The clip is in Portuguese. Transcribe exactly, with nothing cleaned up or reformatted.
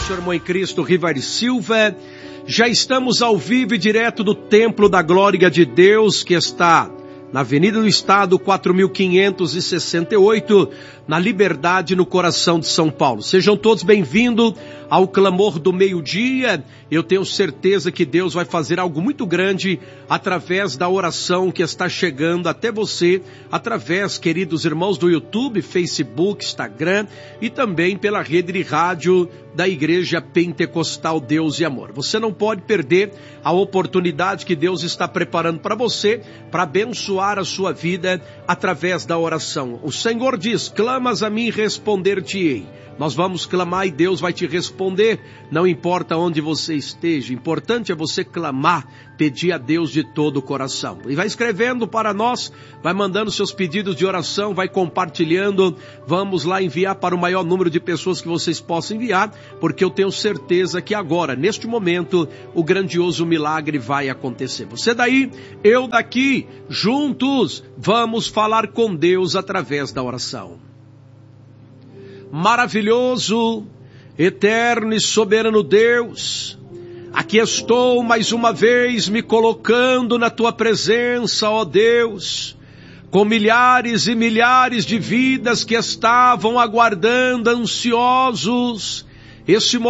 seu irmão em Cristo, Rivari Silva. Já estamos ao vivo e direto do Templo da Glória de Deus, que está na Avenida do Estado, quatro mil quinhentos e sessenta e oito, na Liberdade, no coração de São Paulo. Sejam todos bem-vindos ao Clamor do Meio-Dia. Eu tenho certeza que Deus vai fazer algo muito grande através da oração que está chegando até você, através, queridos irmãos, do YouTube, Facebook, Instagram e também pela rede de rádio da Igreja Pentecostal Deus e Amor. Você não pode perder a oportunidade que Deus está preparando para você, para abençoar a sua vida através da oração. O Senhor diz: clamas a mim e responder-te-ei. Nós vamos clamar e Deus vai te responder, não importa onde você esteja. Importante é você clamar, pedir a Deus de todo o coração. E vai escrevendo para nós, vai mandando seus pedidos de oração, vai compartilhando. Vamos lá enviar para o maior número de pessoas que vocês possam enviar, porque eu tenho certeza que agora, neste momento, o grandioso milagre vai acontecer. Você daí, eu daqui, juntos, vamos falar com Deus através da oração. Maravilhoso, eterno e soberano Deus, aqui estou mais uma vez me colocando na tua presença, ó Deus, com milhares e milhares de vidas que estavam aguardando, ansiosos, esse momento